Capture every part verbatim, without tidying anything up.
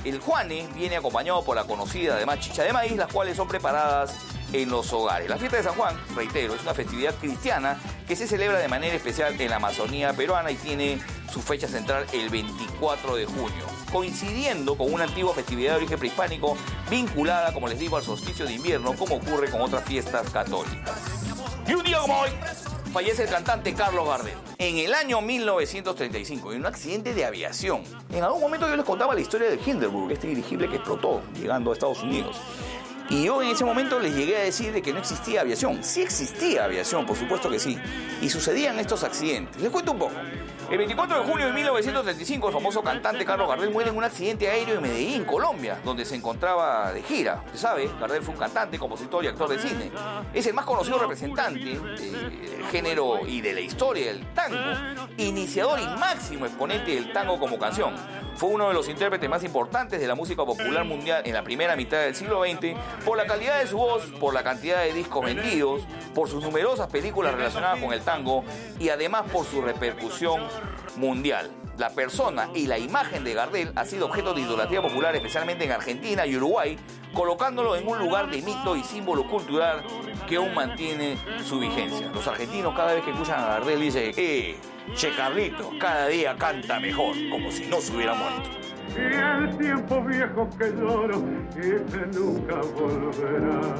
El Juane viene acompañado por la conocida además chicha de maíz, las cuales son preparadas en los hogares. La fiesta de San Juan, reitero, es una festividad cristiana que se celebra de manera especial en la Amazonía peruana y tiene su fecha central el veinticuatro de junio, coincidiendo con una antigua festividad de origen prehispánico vinculada, como les digo, al solsticio de invierno, como ocurre con otras fiestas católicas. Y un día como hoy fallece el cantante Carlos Gardel. En el año mil novecientos treinta y cinco, en un accidente de aviación. En algún momento yo les contaba la historia de Hindenburg, este dirigible que explotó llegando a Estados Unidos. Y yo en ese momento les llegué a decir de que no existía aviación. Sí existía aviación, por supuesto que sí. Y sucedían estos accidentes. Les cuento un poco. El veinticuatro de junio de mil novecientos treinta y cinco, el famoso cantante Carlos Gardel muere en un accidente aéreo en Medellín, Colombia, donde se encontraba de gira. Usted sabe, Gardel fue un cantante, compositor y actor de cine. Es el más conocido representante del género y de la historia del tango, iniciador y máximo exponente del tango como canción. Fue uno de los intérpretes más importantes de la música popular mundial en la primera mitad del siglo veinte por la calidad de su voz, por la cantidad de discos vendidos, por sus numerosas películas relacionadas con el tango y además por su repercusión mundial. La persona y la imagen de Gardel ha sido objeto de idolatría popular, especialmente en Argentina y Uruguay, colocándolo en un lugar de mito y símbolo cultural que aún mantiene su vigencia. Los argentinos cada vez que escuchan a Gardel dicen, eh, che Carlito, cada día canta mejor, como si no se hubiera muerto. Y el tiempo viejo que lloro y que nunca volverá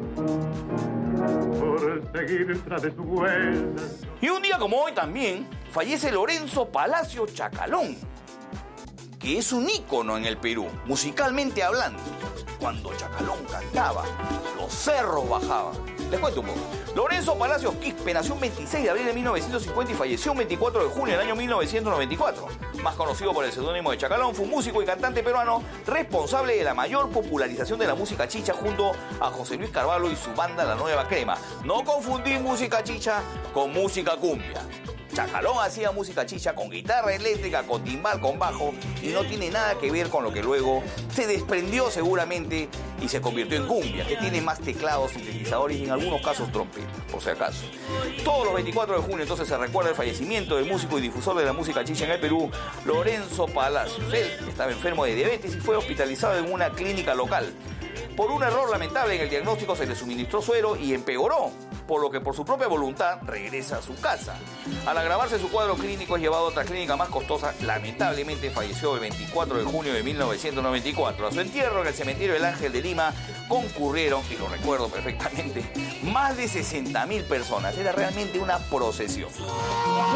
por seguir tras de su vuelta. Y un día como hoy también fallece Lorenzo Palacio Chacalón, que es un ícono en el Perú, musicalmente hablando. Cuando Chacalón cantaba, los cerros bajaban. Les cuento un poco. Lorenzo Palacios Quispe nació un veintiséis de abril de mil novecientos cincuenta y falleció un veinticuatro de junio del año mil novecientos noventa y cuatro. Más conocido por el seudónimo de Chacalón, fue un músico y cantante peruano responsable de la mayor popularización de la música chicha junto a José Luis Carvalho y su banda La Nueva Crema. No confundir música chicha con música cumbia. Chacalón hacía música chicha con guitarra eléctrica, con timbal, con bajo, y no tiene nada que ver con lo que luego se desprendió seguramente y se convirtió en cumbia, que tiene más teclados, sintetizadores y en algunos casos trompetas, por si acaso. Todos los veinticuatro de junio entonces se recuerda el fallecimiento del músico y difusor de la música chicha en el Perú, Lorenzo Palacios. Él estaba enfermo de diabetes y fue hospitalizado en una clínica local. Por un error lamentable en el diagnóstico se le suministró suero y empeoró, por lo que por su propia voluntad regresa a su casa. Al agravarse su cuadro clínico es llevado a otra clínica más costosa. Lamentablemente falleció el veinticuatro de junio de mil novecientos noventa y cuatro. A su entierro en el cementerio del Ángel de Lima concurrieron, y lo recuerdo perfectamente, más de sesenta mil personas. Era realmente una procesión.